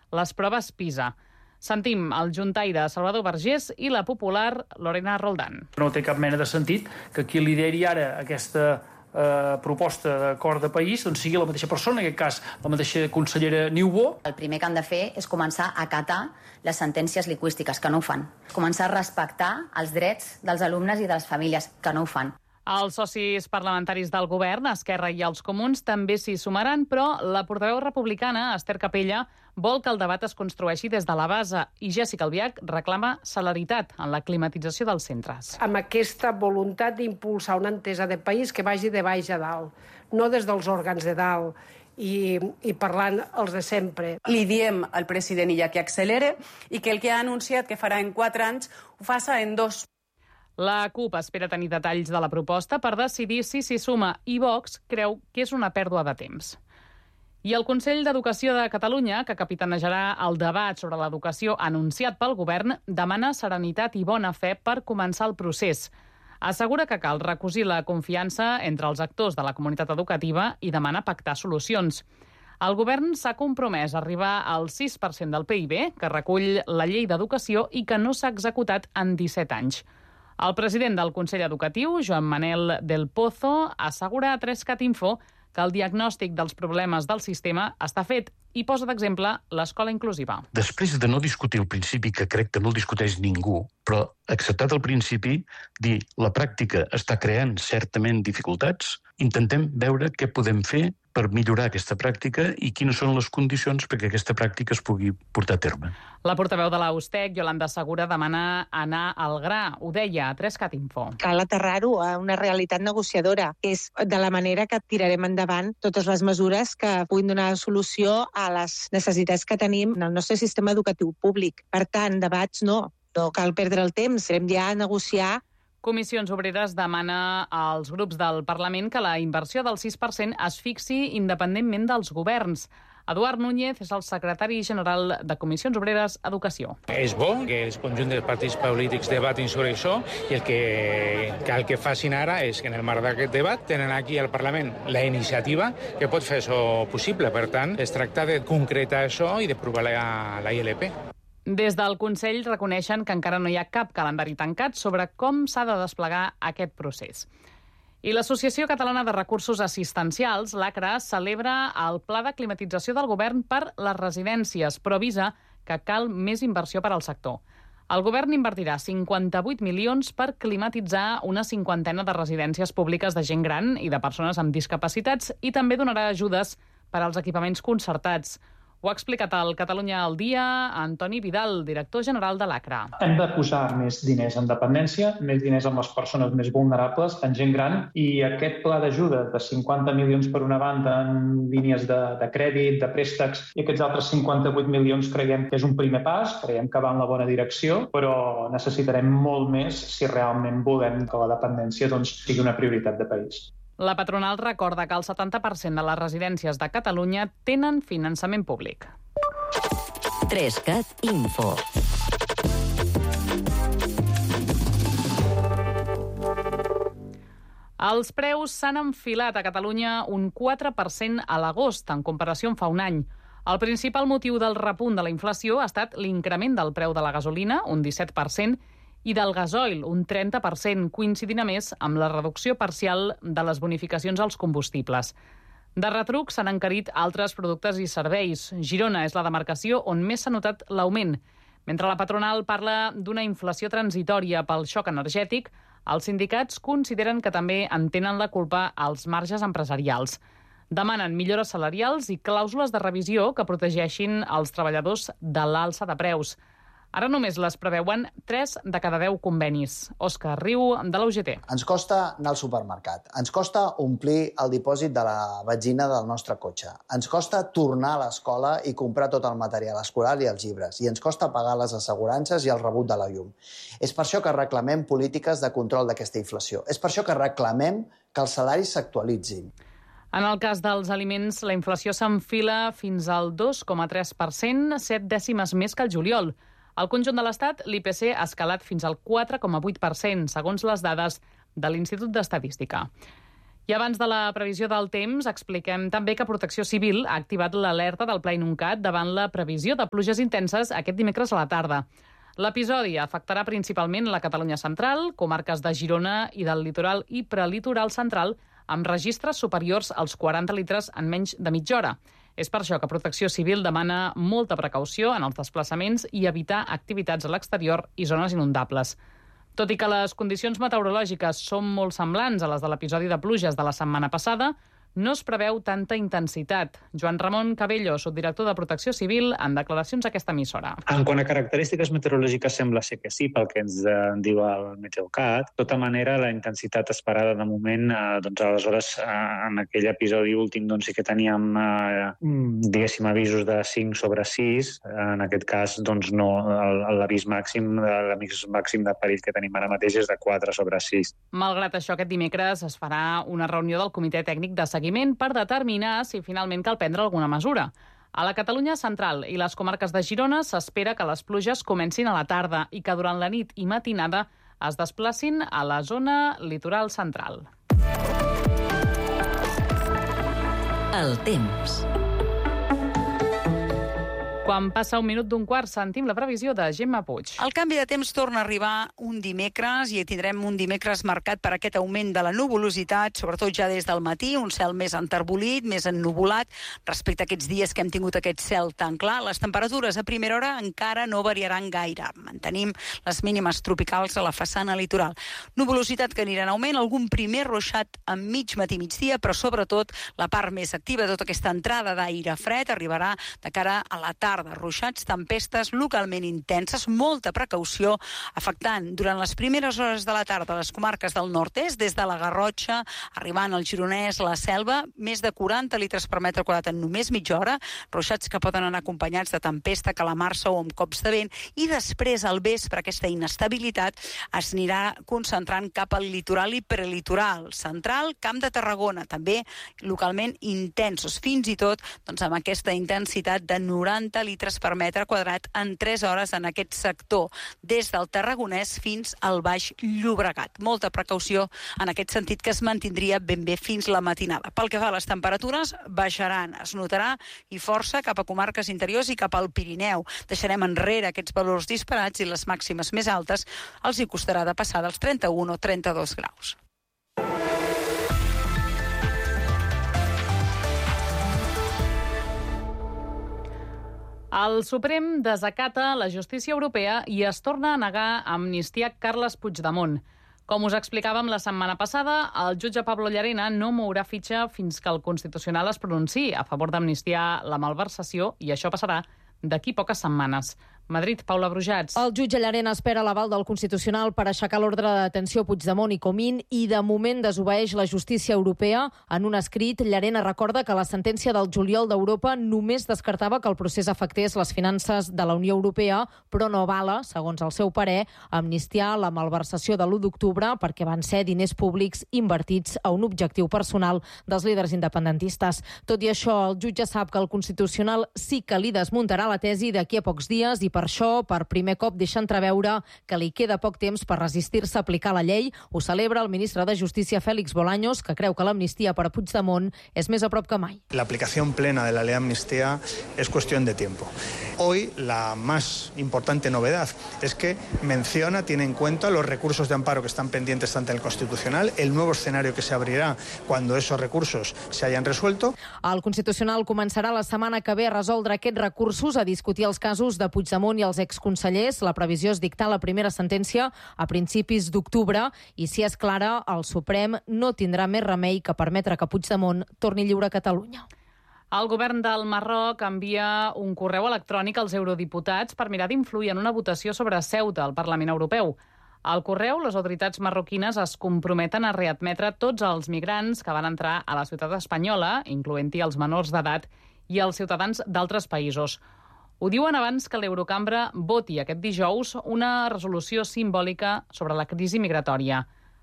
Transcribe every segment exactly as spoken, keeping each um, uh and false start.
les proves PISA. Sentim el juntaire Salvador Vergés i la popular Lorena Roldán. No té cap mena de sentit que qui lideri ara aquesta eh, proposta d'acord de país doncs sigui la mateixa persona, en aquest cas la mateixa consellera Niubó. El primer que han de fer és començar a acatar les sentències lingüístiques, que no ho fan. Començar a respectar els drets dels alumnes i de les famílies, que no ho fan. Els socis parlamentaris del govern, Esquerra i els Comuns, també s'hi sumaran, però la portaveu republicana, Esther Capella, vol que el debat es construeixi des de la base i Jessica Albiach reclama celeritat en la climatització dels centres. Amb aquesta voluntat d'impulsar una entesa de país que vagi de baix a dalt, no des dels òrgans de dalt, i, i parlant els de sempre. Li diem al president ja que accelere i que el que ha anunciat que farà en quatre anys ho faça en dos. La CUP espera tenir detalls de la proposta per decidir si s'hi suma i Vox creu que és una pèrdua de temps. I el Consell d'Educació de Catalunya, que capitanejarà el debat sobre l'educació anunciat pel govern, demana serenitat i bona fe per començar el procés. Assegura que cal recosir la confiança entre els actors de la comunitat educativa i demana pactar solucions. El govern s'ha compromès a arribar al sis per cent del P I B, que recull la llei d'educació i que no s'ha executat en disset anys. El president del Consell Educatiu, Joan Manel del Pozo, assegura a Trescat Info que el diagnòstic dels problemes del sistema està fet i posa d'exemple l'escola inclusiva. Després de no discutir el principi, que crec que no el discuteix ningú, però acceptat el principi, dir la pràctica està creant certament dificultats, intentem veure què podem fer per millorar aquesta pràctica i quines són les condicions perquè aquesta pràctica es pugui portar a terme. La portaveu de la USTEC, Yolanda Segura, demana anar al gra. Ho deia a Trescat Info. Cal aterrar-ho a una realitat negociadora. És de la manera que tirarem endavant totes les mesures que puguin donar solució a les necessitats que tenim en el nostre sistema educatiu públic. Per tant, debats no. No cal perdre el temps. Hem ja a negociar. Comissions Obreres demana als grups del Parlament que la inversió del sis per cent es fixi independentment dels governs. Eduard Núñez és el secretari general de Comissions Obreres Educació. És bo que el conjunt dels partits polítics debatin sobre això i el que cal que facin ara és que en el marc d'aquest debat tenen aquí al Parlament la iniciativa que pot fer això possible. Per tant, es tracta de concretar això i d'aprovar la, la I L P. Des del Consell reconeixen que encara no hi ha cap calendari tancat sobre com s'ha de desplegar aquest procés. I l'Associació Catalana de Recursos Assistencials, l'ACRA, celebra el pla de climatització del govern per les residències, però avisa que cal més inversió per al sector. El govern invertirà cinquanta-vuit milions per climatitzar una cinquantena de residències públiques de gent gran i de persones amb discapacitats i també donarà ajudes per als equipaments concertats. Ho ha explicat al Catalunya al Dia Antoni Vidal, director general de l'ACRA. Hem de posar més diners en dependència, més diners en les persones més vulnerables, en gent gran, i aquest pla d'ajuda de cinquanta milions per una banda en línies de, de crèdit, de préstecs, i aquests altres cinquanta-vuit milions creiem que és un primer pas, creiem que va en la bona direcció, però necessitarem molt més si realment volem que la dependència doncs, sigui una prioritat de país. La patronal recorda que el setanta per cent de les residències de Catalunya tenen finançament públic. Trescat Info. Els preus s'han enfilat a Catalunya un quatre per cent a l'agost, en comparació amb fa un any. El principal motiu del repunt de la inflació ha estat l'increment del preu de la gasolina, un disset per cent, i del gasoil, un trenta per cent, coincidint a més amb la reducció parcial de les bonificacions als combustibles. De retruc s'han encarit altres productes i serveis. Girona és la demarcació on més s'ha notat l'augment. Mentre la patronal parla d'una inflació transitòria pel xoc energètic, els sindicats consideren que també en tenen la culpa als marges empresarials. Demanen millores salarials i clàusules de revisió que protegeixin els treballadors de l'alça de preus. Ara només les preveuen tres de cada deu convenis. Òscar Riu, de l'U G T. Ens costa anar al supermercat. Ens costa omplir el dipòsit de la benzina del nostre cotxe. Ens costa tornar a l'escola i comprar tot el material escolar i els llibres. I ens costa pagar les assegurances i el rebut de la llum. És per això que reclamem polítiques de control d'aquesta inflació. És per això que reclamem que els salaris s'actualitzin. En el cas dels aliments, la inflació s'enfila fins al dos coma tres per cent, set dècimes més que el juliol. Al conjunt de l'Estat, l'I P C ha escalat fins al quatre coma vuit per cent, segons les dades de l'Institut d'Estadística. I abans de la previsió del temps, expliquem també que Protecció Civil ha activat l'alerta del Pla Inuncat davant la previsió de pluges intenses aquest dimecres a la tarda. L'episodi afectarà principalment la Catalunya central, comarques de Girona i del litoral i prelitoral central, amb registres superiors als quaranta litres en menys de mitja hora. És per això que Protecció Civil demana molta precaució en els desplaçaments i evitar activitats a l'exterior i zones inundables. Tot i que les condicions meteorològiques són molt semblants a les de l'episodi de pluges de la setmana passada, no es preveu tanta intensitat. Joan Ramon Cabello, subdirector de Protecció Civil, en declaracions a aquesta emissora. En quant a característiques meteorològiques sembla ser que sí, pel que ens eh, diu el Meteocat. De tota manera, la intensitat esperada de moment, eh, doncs aleshores eh, en aquell episodi últim doncs sí que teníem eh, diguéssim avisos de cinc sobre sis. En aquest cas doncs no, l'avís màxim, l'avís màxim de perill que tenim ara mateix és de quatre sobre sis. Malgrat això, aquest dimecres es farà una reunió del Comitè Tècnic de Seguiment per determinar si finalment cal prendre alguna mesura. A la Catalunya central i les comarques de Girona s'espera que les pluges comencin a la tarda i que durant la nit i matinada es desplacin a la zona litoral central. El temps. Quan passa un minut d'un quart, sentim la previsió de Gemma Puig. El canvi de temps torna a arribar un dimecres i tindrem un dimecres marcat per aquest augment de la nuvolositat, sobretot ja des del matí, un cel més enterbolit, més ennuvolat, respecte a aquests dies que hem tingut aquest cel tan clar. Les temperatures a primera hora encara no variaran gaire. Mantenim les mínimes tropicals a la façana litoral. Nuvolositat que anirà en augment, algun primer ruixat a mig matí migdia, però sobretot la part més activa de tota aquesta entrada d'aire fred arribarà de cara a la tarda. Ruixats, tempestes localment intenses, molta precaució, afectant durant les primeres hores de la tarda les comarques del nord-est, des de la Garrotxa, arribant al Gironès, la Selva, més de quaranta litres per metre quadrat en només mitja hora, ruixats que poden anar acompanyats de tempesta, calamarsa o amb cops de vent, i després al vespre aquesta inestabilitat es anirà concentrant cap al litoral i prelitoral central, Camp de Tarragona, també localment intensos, fins i tot doncs, amb aquesta intensitat de noranta litres per metre quadrat en tres hores en aquest sector, des del Tarragonès fins al Baix Llobregat. Molta precaució en aquest sentit que es mantindria ben bé fins la matinada. Pel que fa a les temperatures, baixaran, es notarà i força cap a comarques interiors i cap al Pirineu. Deixarem enrere aquests valors disparats i les màximes més altes els hi costarà de passar dels trenta-un o trenta-dos graus. El Suprem desacata la justícia europea i es torna a negar a amnistiar Carles Puigdemont. Com us explicàvem la setmana passada, el jutge Pablo Llarena no mourà fitxa fins que el Constitucional es pronunciï a favor d'amnistiar la malversació i això passarà d'aquí poques setmanes. Madrid, Paula Brujats. El jutge Llarena espera l'aval del Constitucional per aixecar l'ordre de detenció Puigdemont i Comín i de moment desobeeix la justícia europea. En un escrit, Llarena recorda que la sentència del juliol d'Europa només descartava que el procés afectés les finances de la Unió Europea, però no vala, segons el seu parer, amnistiar la malversació de l'u d'octubre perquè van ser diners públics invertits a un objectiu personal dels líders independentistes. Tot i això, el jutge sap que el Constitucional sí que li desmuntarà la tesi d'aquí a pocs dies i per Per això, per primer cop, deixa entreveure que li queda poc temps per resistir-se a aplicar la llei. Ho celebra el ministre de Justícia, Félix Bolaños, que creu que l'amnistia per a Puigdemont és més a prop que mai. La aplicación plena de la ley de amnistía es cuestión de tiempo. Hoy la más importante novedad es que menciona, tiene en cuenta los recursos de amparo que están pendientes ante el Constitucional, el nuevo escenario que se abrirá cuando esos recursos se hayan resuelto. El Constitucional començarà la setmana que ve a resoldre aquests recursos, a discutir els casos de Puigdemont i els exconsellers. La previsió és dictar la primera sentència a principis d'octubre i, si és clara, el Suprem no tindrà més remei que permetre que Puigdemont torni lliure a Catalunya. El govern del Marroc envia un correu electrònic als eurodiputats per mirar d'influir en una votació sobre Ceuta al Parlament Europeu. Al correu, les autoritats marroquines es comprometen a readmetre tots els migrants que van entrar a la ciutat espanyola, incloent-hi els menors d'edat i els ciutadans d'altres països. Ho diuen abans que l'Eurocambra voti aquest dijous una resolució simbòlica sobre la crisi migratòria.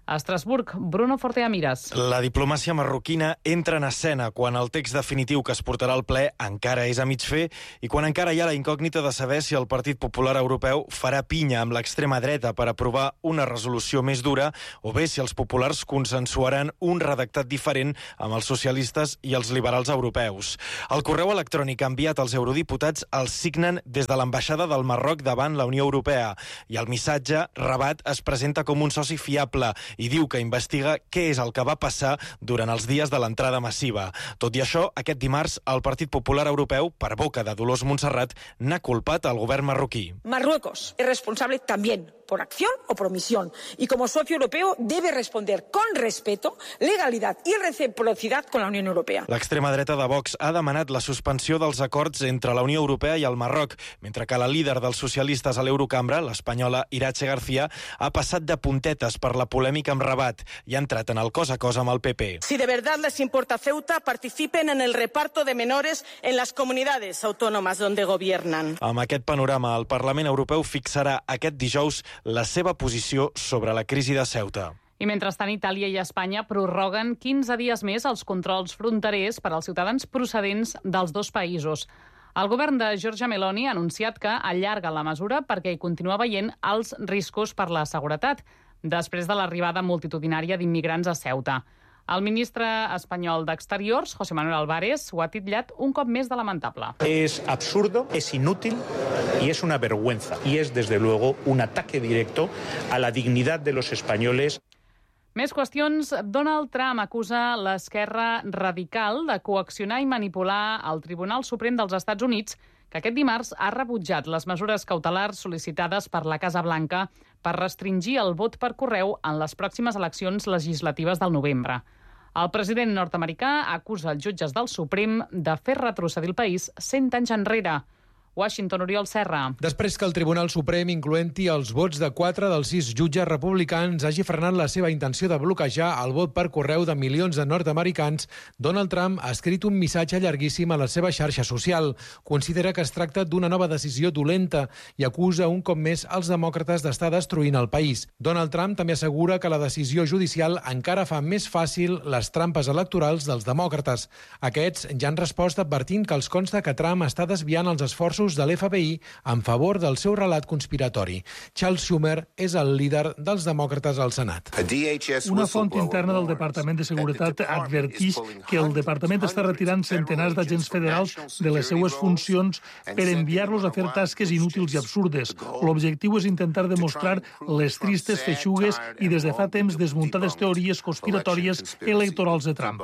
A Estrasburg, Bruno Fortea Miras. La diplomàcia marroquina entra en escena quan el text definitiu que es portarà al ple encara és a mig fer i quan encara hi ha la incògnita de saber si el Partit Popular Europeu farà pinya amb l'extrema dreta per aprovar una resolució més dura o bé si els populars consensuaran un redactat diferent amb els socialistes i els liberals europeus. El correu electrònic enviat als eurodiputats el signen des de l'ambaixada del Marroc davant la Unió Europea i el missatge, Rabat, es presenta com un soci fiable i diu que investiga què és el que va passar durant els dies de l'entrada massiva. Tot i això, aquest dimarts, el Partit Popular Europeu, per boca de Dolors Montserrat, n'ha culpat al govern marroquí. Marruecos es responsable también por acción o por omisión y como socio europeo debe responder con respeto, legalidad y reciprocidad con la Unión Europea. L'extrema dreta de Vox ha demanat la suspensió dels acords entre la Unió Europea i el Marroc, mentre que la líder dels socialistes a l'Eurocambra, l'espanyola Iratxe García, ha passat de puntetes per la polèmica amb Rabat i ha entrat en el cos a cos amb el P P. Si de verdad les importa Ceuta, participen en el reparto de menores en las comunidades autónomas donde gobiernan. Amb aquest panorama, el Parlament Europeu fixarà aquest dijous la seva posició sobre la crisi de Ceuta. I mentrestant, Itàlia i Espanya prorroguen quinze dies més els controls fronterers per als ciutadans procedents dels dos països. El govern de Giorgia Meloni ha anunciat que allarga la mesura perquè hi continua veient els riscos per la seguretat després de l'arribada multitudinària d'immigrants a Ceuta. El ministre espanyol d'Exteriors, José Manuel Álvarez, ho ha titllat un cop més de lamentable. Es absurdo, es inútil y es una vergüenza. Y es, desde luego, un ataque directo a la dignidad de los españoles. Més qüestions. Donald Trump acusa l'esquerra radical de coaccionar i manipular el Tribunal Suprem dels Estats Units, que aquest dimarts ha rebutjat les mesures cautelars sol·licitades per la Casa Blanca per restringir el vot per correu en les pròximes eleccions legislatives del novembre. El president nord-americà acusa els jutges del Suprem de fer retrocedir el país cent anys enrere. Washington, Oriol Serra. Després que el Tribunal Suprem, incloent-hi els vots de quatre dels sis jutges republicans, hagi frenat la seva intenció de bloquejar el vot per correu de milions de nord-americans, Donald Trump ha escrit un missatge llarguíssim a la seva xarxa social. Considera que es tracta d'una nova decisió dolenta i acusa un cop més els demòcrates d'estar destruint el país. Donald Trump també assegura que la decisió judicial encara fa més fàcil les trampes electorals dels demòcrates. Aquests ja han respost advertint que els consta que Trump està desviant els esforços de l'F B I en favor del seu relat conspiratori. Charles Schumer és el líder dels demòcrates al Senat. Una font interna del Departament de Seguretat adverteix que el departament està retirant centenars d'agents federals de les seues funcions per enviar-los a fer tasques inútils i absurdes. L'objectiu és intentar demostrar les tristes feixugues i des de fa temps desmuntades teories conspiratòries electorals de Trump.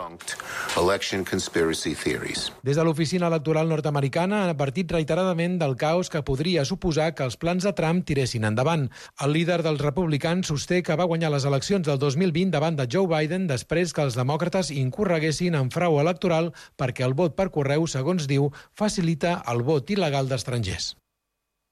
Des de l'oficina electoral nord-americana han advertit reiteradament del caos que podria suposar que els plans de Trump tiressin endavant. El líder dels republicans sosté que va guanyar les eleccions del dos mil vint davant de Joe Biden després que els demòcrates incorreguessin en frau electoral perquè el vot per correu, segons diu, facilita el vot il·legal d'estrangers.